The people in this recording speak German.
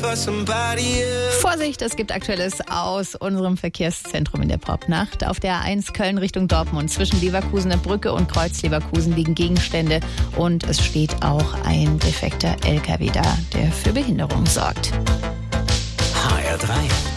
Vorsicht, es gibt Aktuelles aus unserem Verkehrszentrum in der Popnacht. Auf der A1 Köln Richtung Dortmund zwischen Leverkusener Brücke und Kreuz Leverkusen liegen Gegenstände und es steht auch ein defekter LKW da, der für Behinderung sorgt. HR3